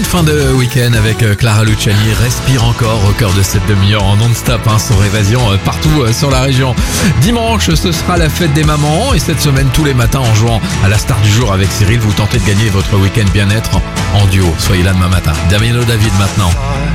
fin de week-end avec Clara Luciani. Respire encore au cœur de cette demi-heure en non-stop, sur Évasion partout sur la région. Dimanche, ce sera la fête des mamans et cette semaine, tous les matins en jouant à la star du jour avec Cyril, vous tentez de gagner votre week-end bien-être en duo. Soyez là demain matin. Damien David maintenant.